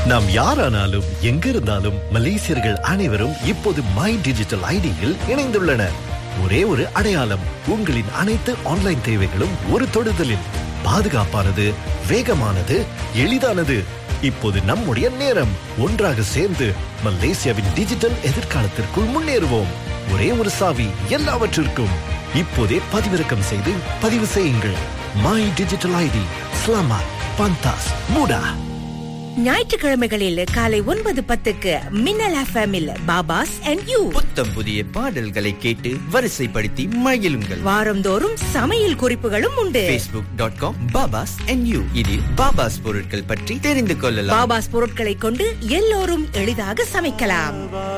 நாம் யாரானாலும் எங்க இருந்தாலும் மலேசியர்கள் அனைவரும் இப்போது மை டிஜிட்டல் ஐடியில் இணைந்துள்ளனர். ஒரே ஒரு அடையாளம், உங்களின் அனைத்து ஆன்லைன் தேவைகளும் ஒரு தொடுதலில். பாதுகாப்பானது, வேகமானது, எளிதானது. இப்போது நம்முடைய நேரம். ஒன்றாக சேர்ந்து மலேசியாவின் டிஜிட்டல் எதிர்காலத்திற்குள் முன்னேறுவோம். ஒரே ஒரு சாவி எல்லாவற்றிற்கும். இப்போதே பதிவிறக்கம் செய்து பதிவு செய்யுங்கள். My digital ID. ஸ்லாமாட், பந்தாஸ், மூடா. ஞாயிற்றுக்கிழமைகளில் காலை 9:10 மின்னல் எஃப்எம்மில் பாபாஸ் அண்ட் யூ. புத்தம் புதிய பாடல்களை கேட்டு வரிசைப்படுத்தி மகிழுங்கள். வாரந்தோறும் சமையல் குறிப்புகளும் உண்டு. facebook.com பாபாஸ் அண்ட் யூ. இதில் பாபாஸ் பொருட்கள் பற்றி தெரிந்து கொள்ளலாம். பாபாஸ் பொருட்களை கொண்டு எல்லோரும் எளிதாக சமைக்கலாம்.